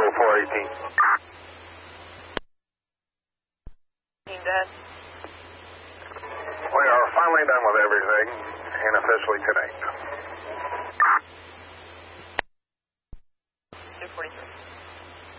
418. Dead. We are finally done with everything and officially tonight.